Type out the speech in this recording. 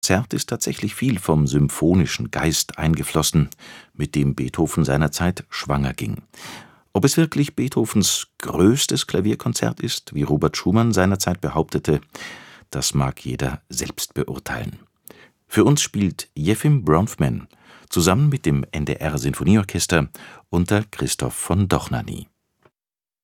Konzert ist tatsächlich viel vom symphonischen Geist eingeflossen, mit dem Beethoven seinerzeit schwanger ging. Ob es wirklich Beethovens größtes Klavierkonzert ist, wie Robert Schumann seinerzeit behauptete, das mag jeder selbst beurteilen. Für uns spielt Jefim Bronfman zusammen mit dem NDR Sinfonieorchester unter Christoph von Dohnanyi.